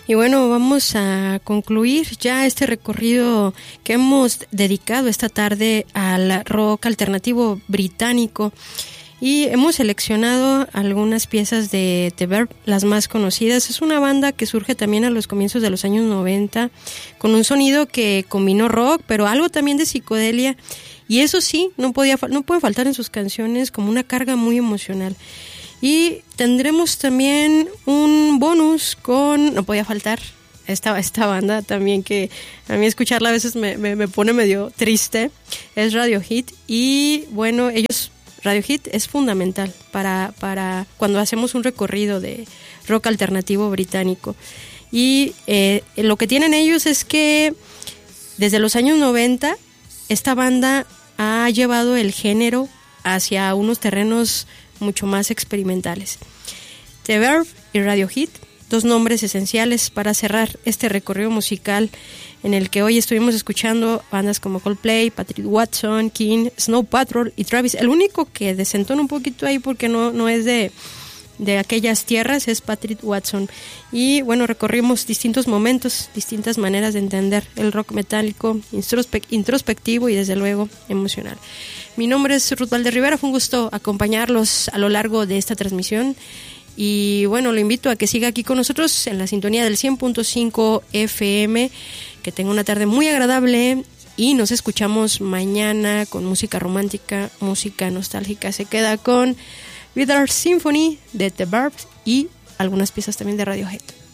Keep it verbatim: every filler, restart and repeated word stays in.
Y bueno, vamos a concluir ya este recorrido que hemos dedicado esta tarde al rock alternativo británico. Y hemos seleccionado algunas piezas de The Verve, las más conocidas. Es una banda que surge también a los comienzos de los años noventa, con un sonido que combinó rock, pero algo también de psicodelia. Y eso sí, no podía, no puede faltar en sus canciones como una carga muy emocional. Y tendremos también un bonus con, no podía faltar, esta, esta banda también que a mí escucharla a veces me, me, me pone medio triste, es Radiohead. Y bueno, ellos... Radiohead es fundamental para, para cuando hacemos un recorrido de rock alternativo británico. Y eh, lo que tienen ellos es que desde los años noventa esta banda ha llevado el género hacia unos terrenos mucho más experimentales. The Verve y Radiohead, dos nombres esenciales para cerrar este recorrido musical en el que hoy estuvimos escuchando bandas como Coldplay, Patrick Watson, King, Snow Patrol y Travis. El único que desentona un poquito ahí porque no, no es de, de aquellas tierras es Patrick Watson. Y bueno, recorrimos distintos momentos, distintas maneras de entender el rock metálico, introspec- introspectivo y desde luego emocional. Mi nombre es Ruth Valderrivera, fue un gusto acompañarlos a lo largo de esta transmisión. Y bueno, lo invito a que siga aquí con nosotros en la sintonía del cien punto cinco F M. Que tenga una tarde muy agradable y nos escuchamos mañana con música romántica, música nostálgica. Se queda con With Our Symphony de The Verve y algunas piezas también de Radiohead.